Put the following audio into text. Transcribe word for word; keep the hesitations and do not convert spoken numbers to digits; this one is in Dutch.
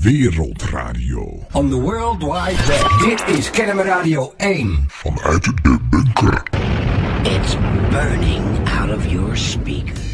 Wereldradio. On the World Wide Web. Dit is Kennemer Radio één. Vanuit de bunker. It's burning out of your speakers.